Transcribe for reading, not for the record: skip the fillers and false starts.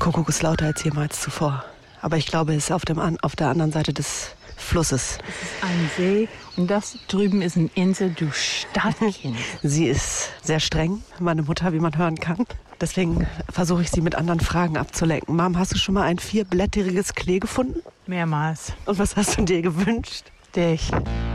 Kuckuck ist lauter als jemals zuvor. Aber ich glaube, es ist auf der anderen Seite des Flusses. Es ist ein See und das drüben ist eine Insel, du Stadtkind. Sie ist sehr streng, meine Mutter, wie man hören kann. Deswegen versuche ich sie mit anderen Fragen abzulenken. Mom, hast du schon mal ein 4-blättriges Klee gefunden? Mehrmals. Und was hast du dir gewünscht? Dich.